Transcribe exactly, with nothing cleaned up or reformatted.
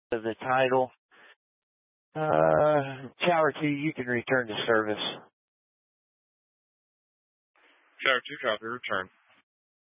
of the title. Uh, Tower two, you can return to service. Tower two, copy, return.